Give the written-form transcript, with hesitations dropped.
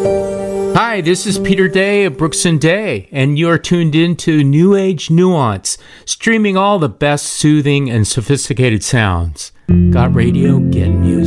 Hi, this is Peter Day of Brooks and Day, and you're tuned in to New Age Nuance, streaming all the best soothing and sophisticated sounds. Got radio, get music.